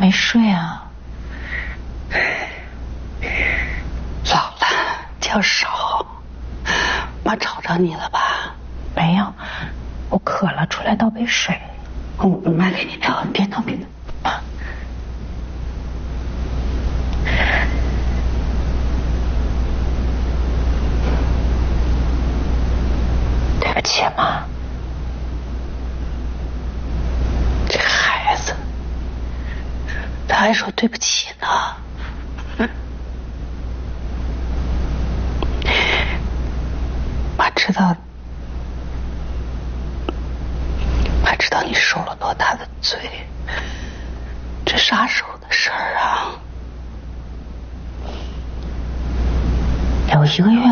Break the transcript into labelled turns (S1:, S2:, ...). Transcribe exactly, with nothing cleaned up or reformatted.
S1: 没睡啊？
S2: 老了，觉少。妈吵着你了吧？
S1: 没有，我渴了，出来倒杯水。
S2: 我妈给你倒，别闹别闹。妈，
S1: 对不起，妈。
S2: 这孩子，他还说对不起呢。嗯，妈知道，妈知道你受了多大的罪，这啥时候的事儿啊？
S1: 有一个月。